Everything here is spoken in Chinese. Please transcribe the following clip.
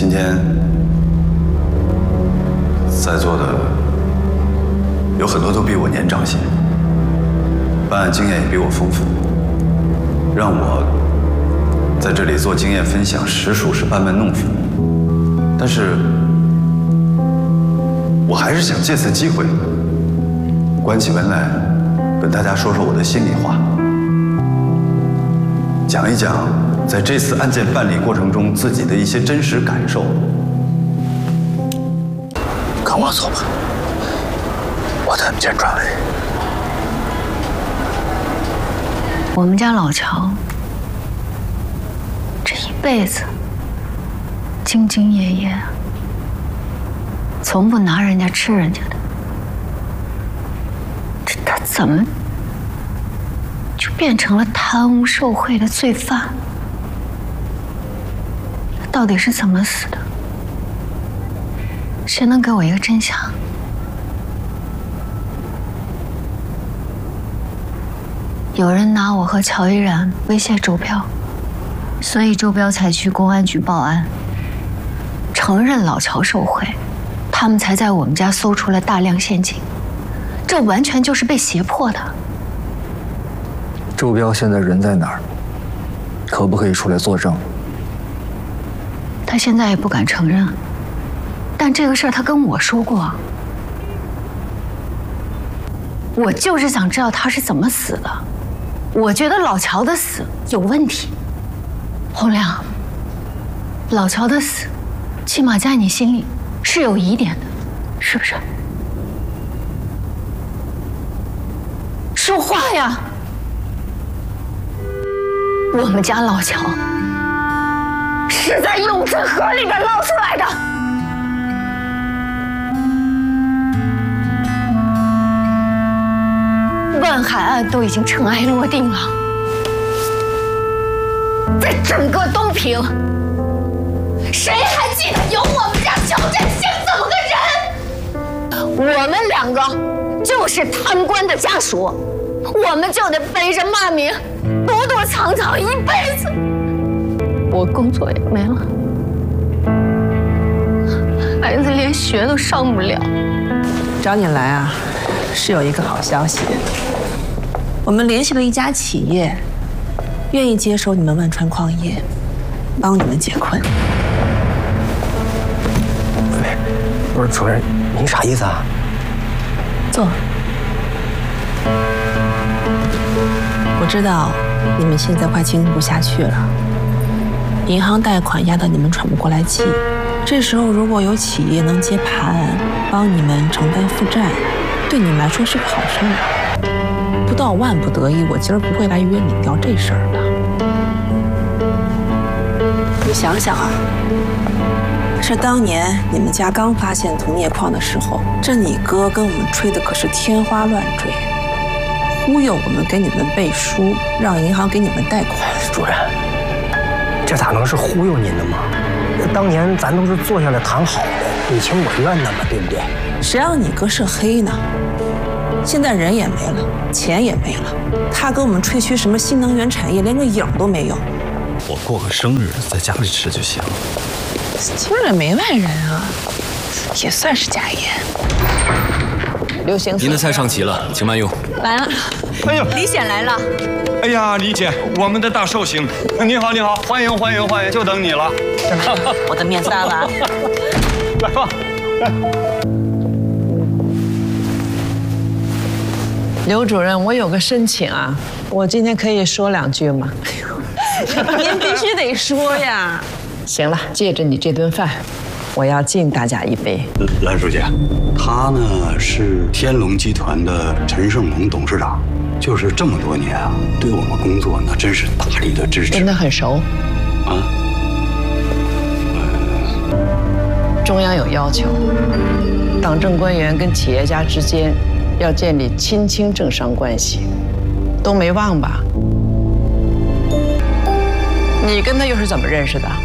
今天在座的有很多都比我年长些，办案经验也比我丰富，让我在这里做经验分享，实属是班门弄斧。但是，我还是想借此机会，关起门来，跟大家说说我的心里话，讲一讲在这次案件办理过程中自己的一些真实感受。 跟我走吧，我带你们见专委。 我们家老乔这一辈子兢兢业业，从不拿人家吃人家的，他怎么就变成了贪污受贿的罪犯？他到底是怎么死的？谁能给我一个真相？有人拿我和乔依然威胁周彪，所以周彪才去公安局报案，承认老乔受贿，他们才在我们家搜出了大量现金，这完全就是被胁迫的。 周彪现在人在哪儿？可不可以出来作证？ 他现在也不敢承认，但这个事儿他跟我说过。我就是想知道他是怎么死的。我觉得老乔的死有问题。洪亮，老乔的死，起码在你心里是有疑点的，是不是？说话呀！我们家老乔是在永春河里边捞出来的。万海案都已经尘埃落定了，在整个东平，谁还记得有我们家乔振兴这么个人？我们两个就是贪官的家属，我们就得背着骂名，躲躲藏藏一辈子。我工作也没了，孩子连学都上不了。 找你来啊，是有一个好消息。我们联系了一家企业，愿意接手你们万川矿业，帮你们解困。 不是主任，您啥意思啊？ 坐。我知道你们现在快经营不下去了，银行贷款压得你们喘不过来气。这时候如果有企业能接盘，帮你们承担负债，对你们来说是个好事儿。不到万不得已，我今儿不会来约你聊这事儿的。你想想啊，是当年你们家刚发现铜镍矿的时候，这你哥跟我们吹的可是天花乱坠，忽悠我们给你们背书，让银行给你们贷款。 主任，这咋能是忽悠您的嘛？当年咱都是坐下来谈好的，你情我愿的嘛，对不对？ 谁让你哥是黑呢？现在人也没了，钱也没了，他跟我们吹嘘什么新能源产业，连个影都没有。 我过个生日，在家里吃就行。 今儿也没外人啊，也算是家宴。刘星， 您的菜上齐了，请慢用。 来了。 哎呦， 李显来了。 哎呀，李姐，我们的大寿星，你好，你好，欢迎欢迎欢迎，就等你了。 我的面撒了。 来吧，来。 刘主任，我有个申请啊，我今天可以说两句吗？ 您必须得说呀。 行了，借着你这顿饭，我要敬大家一杯。 蓝书记，他呢是天龙集团的陈胜龙董事长，就是这么多年啊，对我们工作那真是大力的支持。 跟他很熟啊？ 中央有要求，党政官员跟企业家之间要建立亲清政商关系，都没忘吧？你跟他又是怎么认识的？